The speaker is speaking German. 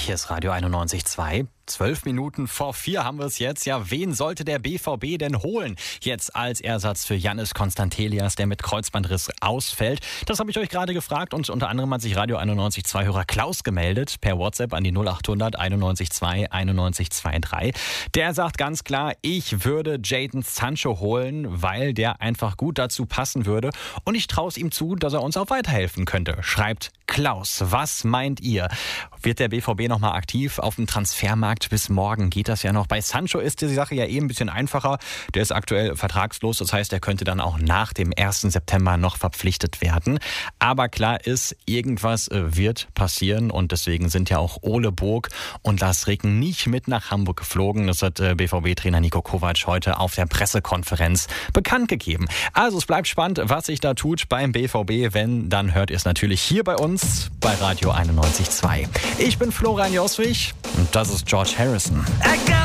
Hier ist Radio 91.2. 12 Minuten vor 4 haben wir es jetzt. Ja, wen sollte der BVB denn holen? Jetzt als Ersatz für Giannis Konstantelias, der mit Kreuzbandriss ausfällt. Das habe ich euch gerade gefragt und unter anderem hat sich Radio 91.2-Hörer Klaus gemeldet per WhatsApp an die 0800 91.2 91.23. Der sagt ganz klar, ich würde Jadon Sancho holen, weil der einfach gut dazu passen würde. Und ich traue es ihm zu, dass er uns auch weiterhelfen könnte, schreibt Klaus. Was meint ihr? Wird der BVB nochmal aktiv auf dem Transfermarkt? Bis morgen geht das ja noch. Bei Sancho ist die Sache ja ein bisschen einfacher. Der ist aktuell vertragslos. Das heißt, er könnte dann auch nach dem 1. September noch verpflichtet werden. Aber klar ist, irgendwas wird passieren. Und deswegen sind ja auch Ole Burg und Lars Ricken nicht mit nach Hamburg geflogen. Das hat BVB-Trainer Niko Kovac heute auf der Pressekonferenz bekannt gegeben. Also es bleibt spannend, was sich da tut beim BVB. Wenn, dann hört ihr es natürlich hier bei uns bei Radio 91.2. Ich bin Florian Joswig und das ist George Harrison.